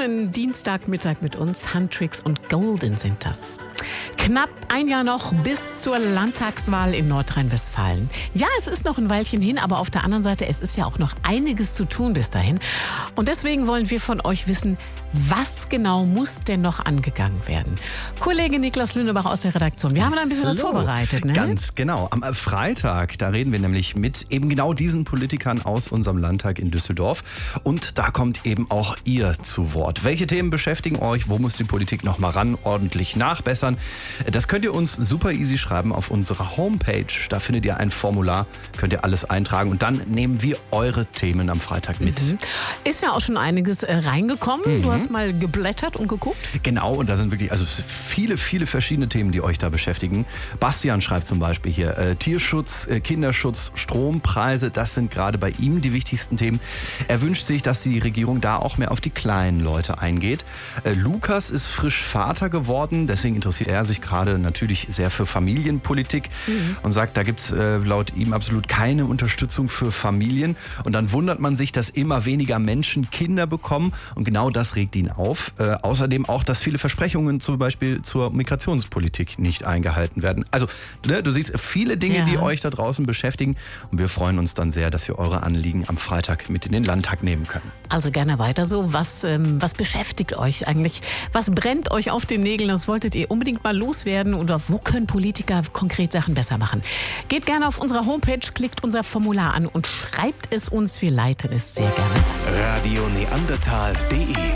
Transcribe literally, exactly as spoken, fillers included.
schönen Dienstagmittag mit uns. Huntrix und Golden sind das. Knapp ein Jahr noch bis zur Landtagswahl in Nordrhein-Westfalen. Ja, es ist noch ein Weilchen hin, aber auf der anderen Seite, es ist ja auch noch einiges zu tun bis dahin. Und deswegen wollen wir von euch wissen, was genau muss denn noch angegangen werden? Kollege Niklas Lünebach aus der Redaktion, wir haben da ein bisschen Hallo. was vorbereitet, ne? Ganz genau. Am Freitag, da reden wir nämlich mit eben genau diesen Politikern aus unserem Landtag in Düsseldorf. Und da kommt eben auch ihr zu Wort. Welche Themen beschäftigen euch? Wo muss die Politik noch mal ran, ordentlich nachbessern? Das könnt ihr uns super easy schreiben auf unserer Homepage. Da findet ihr ein Formular, könnt ihr alles eintragen und dann nehmen wir eure Themen am Freitag mit. Mhm. Ist ja auch schon einiges äh, reingekommen. Mhm. Du hast mal geblättert und geguckt. Genau, und da sind wirklich also viele, viele verschiedene Themen, die euch da beschäftigen. Bastian schreibt zum Beispiel hier, äh, Tierschutz, äh, Kinderschutz, Strompreise, das sind gerade bei ihm die wichtigsten Themen. Er wünscht sich, dass die Regierung da auch mehr auf die kleinen Leute eingeht. Äh, Lukas ist frisch Vater geworden, deswegen interessiert er sich gerade natürlich sehr für Familienpolitik mhm. und sagt, da gibt es äh, laut ihm absolut keine Unterstützung für Familien. Und dann wundert man sich, dass immer weniger Menschen Kinder bekommen und genau das regt ihn auf. Äh, außerdem auch, dass viele Versprechungen zum Beispiel zur Migrationspolitik nicht eingehalten werden. Also, ne, du siehst viele Dinge, ja. die euch da draußen beschäftigen und wir freuen uns dann sehr, dass wir eure Anliegen am Freitag mit in den Landtag nehmen können. Also gerne weiter so. Was, ähm, was beschäftigt euch eigentlich? Was brennt euch auf den Nägeln? Was wolltet ihr unbedingt mal loswerden? Oder wo können Politiker konkret Sachen besser machen? Geht gerne auf unsere Homepage, klickt unser Formular an und schreibt es uns. Wir leiten es sehr gerne. radio neandertal punkt de